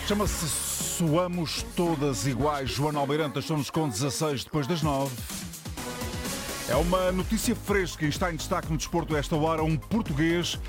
Chama-se Soamos Todas Iguais. Joana Almeirante, estamos com 16 depois das 9. É uma notícia fresca e está em destaque no desporto a esta hora. Um português